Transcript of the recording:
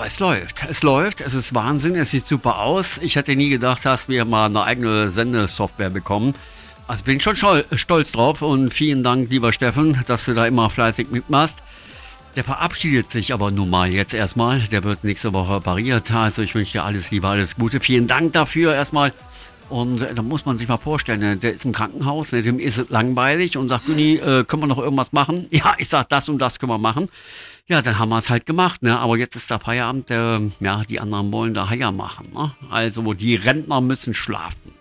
es läuft. Es läuft. Es ist Wahnsinn. Es sieht super aus. Ich hätte nie gedacht, dass wir mal eine eigene Sendesoftware bekommen. Also bin ich schon stolz drauf und vielen Dank, lieber Steffen, dass du da immer fleißig mitmachst. Der verabschiedet sich aber nun mal jetzt erstmal. Der wird nächste Woche operiert. Also ich wünsche dir alles Liebe, alles Gute. Vielen Dank dafür erstmal. Und da muss man sich mal vorstellen, der ist im Krankenhaus, dem ist es langweilig und sagt, Günni, können wir noch irgendwas machen? Ja, ich sag, das und das können wir machen. Ja, dann haben wir es halt gemacht, ne? Aber jetzt ist der Feierabend, die anderen wollen da Heier machen, ne? Also die Rentner müssen schlafen.